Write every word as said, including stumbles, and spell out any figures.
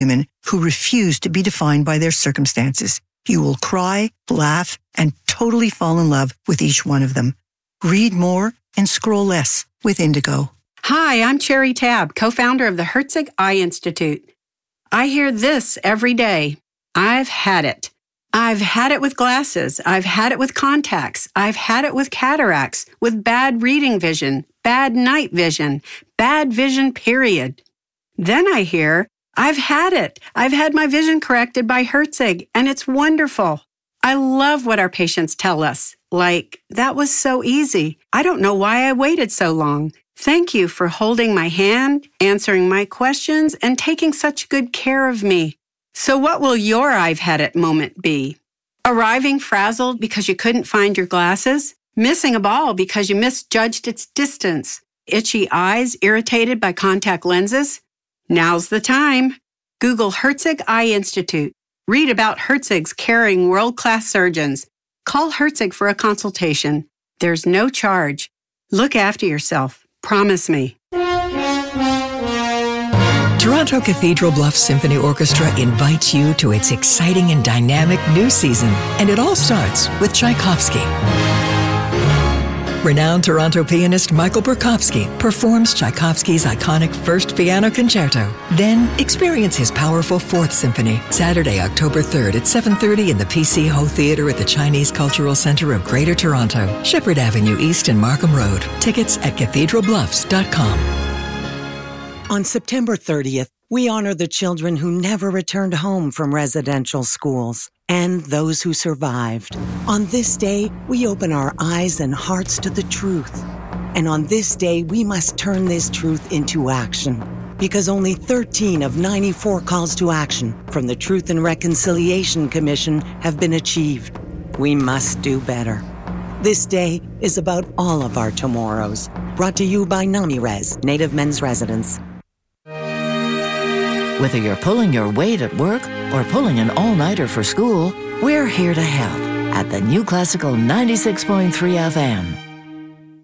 women who refuse to be defined by their circumstances. You will cry, laugh, and totally fall in love with each one of them. Read more and scroll less with Indigo. Hi, I'm Cherry Tabb, co-founder of the Herzig Eye Institute. I hear this every day. I've had it. I've had it with glasses. I've had it with contacts. I've had it with cataracts, with bad reading vision, bad night vision, bad vision, period. Then I hear, I've had it. I've had my vision corrected by Herzig, and it's wonderful. I love what our patients tell us. Like, that was so easy. I don't know why I waited so long. Thank you for holding my hand, answering my questions, and taking such good care of me. So what will your I've had it moment be? Arriving frazzled because you couldn't find your glasses? Missing a ball because you misjudged its distance? Itchy eyes irritated by contact lenses? Now's the time. Google Herzig Eye Institute. Read about Herzig's caring world-class surgeons. Call Herzig for a consultation. There's no charge. Look after yourself. Promise me. Toronto Cathedral Bluffs Symphony Orchestra invites you to its exciting and dynamic new season, and it all starts with Tchaikovsky. Renowned Toronto pianist Michael Berkowski performs Tchaikovsky's iconic First Piano Concerto. Then experience his powerful Fourth Symphony, Saturday, October third at seven thirty in the P C Ho Theatre at the Chinese Cultural Centre of Greater Toronto, Shepherd Avenue East and Markham Road. Tickets at cathedral bluffs dot com. On September thirtieth, we honor the children who never returned home from residential schools and those who survived. On this day, we open our eyes and hearts to the truth. And on this day, we must turn this truth into action. Because only thirteen of ninety-four calls to action from the Truth and Reconciliation Commission have been achieved. We must do better. This day is about all of our tomorrows. Brought to you by NamiRes, Native Men's Residence. Whether you're pulling your weight at work or pulling an all-nighter for school, we're here to help at the New Classical ninety-six point three F M.